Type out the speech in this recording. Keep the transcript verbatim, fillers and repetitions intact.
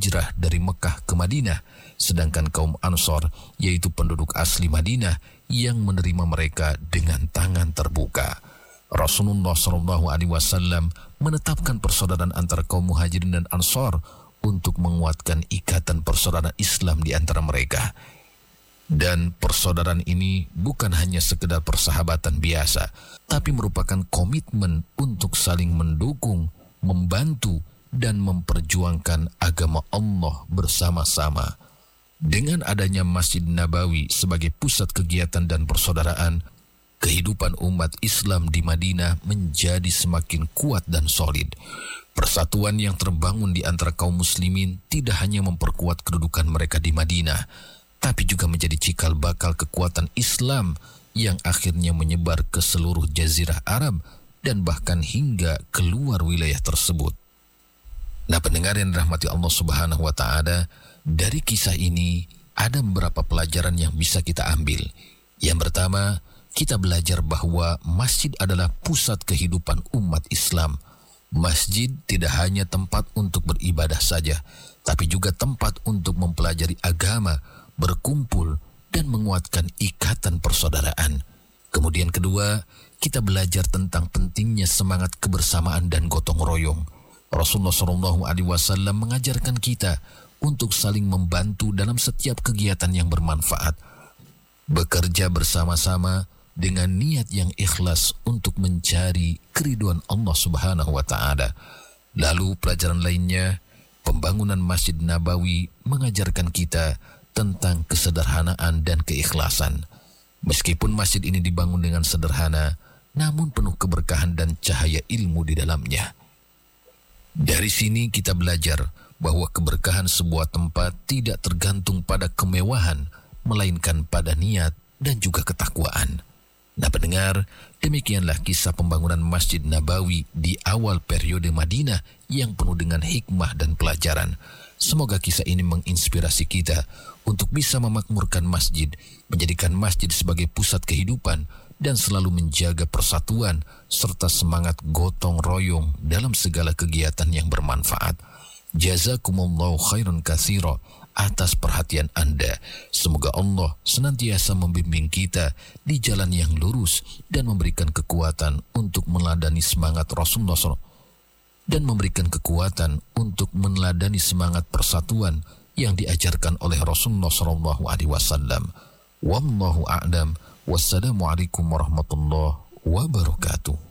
hijrah dari Mekah ke Madinah, sedangkan kaum Ansor, yaitu penduduk asli Madinah, yang menerima mereka dengan tangan terbuka. Rasulullah shallallahu alaihi wasallam menetapkan persaudaraan antara kaum Muhajirin dan Ansor untuk menguatkan ikatan persaudaraan Islam di antara mereka. Dan persaudaraan ini bukan hanya sekedar persahabatan biasa, tapi merupakan komitmen untuk saling mendukung, membantu, dan memperjuangkan agama Allah bersama-sama. Dengan adanya Masjid Nabawi sebagai pusat kegiatan dan persaudaraan, kehidupan umat Islam di Madinah menjadi semakin kuat dan solid. Persatuan yang terbangun di antara kaum muslimin tidak hanya memperkuat kedudukan mereka di Madinah, tapi juga menjadi cikal bakal kekuatan Islam yang akhirnya menyebar ke seluruh jazirah Arab dan bahkan hingga keluar wilayah tersebut. Nah, pendengar yang dirahmati Allah Subhanahu wa Ta'ala, dari kisah ini ada beberapa pelajaran yang bisa kita ambil. Yang pertama, kita belajar bahwa masjid adalah pusat kehidupan umat Islam. Masjid tidak hanya tempat untuk beribadah saja, tapi juga tempat untuk mempelajari agama, berkumpul, dan menguatkan ikatan persaudaraan. Kemudian kedua, kita belajar tentang pentingnya semangat kebersamaan dan gotong royong. Rasulullah shallallahu alaihi wasallam mengajarkan kita untuk saling membantu dalam setiap kegiatan yang bermanfaat, bekerja bersama-sama dengan niat yang ikhlas untuk mencari keriduan Allah Subhanahu wa Ta'ala. Lalu pelajaran lainnya, pembangunan Masjid Nabawi mengajarkan kita tentang kesederhanaan dan keikhlasan. Meskipun masjid ini dibangun dengan sederhana, namun penuh keberkahan dan cahaya ilmu di dalamnya. Dari sini kita belajar bahwa keberkahan sebuah tempat tidak tergantung pada kemewahan, melainkan pada niat dan juga ketakwaan. Nah, pendengar, demikianlah kisah pembangunan Masjid Nabawi di awal periode Madinah yang penuh dengan hikmah dan pelajaran. Semoga kisah ini menginspirasi kita untuk bisa memakmurkan masjid, menjadikan masjid sebagai pusat kehidupan, dan selalu menjaga persatuan serta semangat gotong royong dalam segala kegiatan yang bermanfaat. Jazakumullahu khairan katsira atas perhatian Anda. Semoga Allah senantiasa membimbing kita di jalan yang lurus dan memberikan kekuatan untuk meladani semangat Rasulullah shallallahu alaihi wasallam dan memberikan kekuatan untuk meneladani semangat persatuan yang diajarkan oleh Rasulullah shallallahu alaihi wasallam. Wallahu a'lam. Wassalamualaikum warahmatullahi wabarakatuh.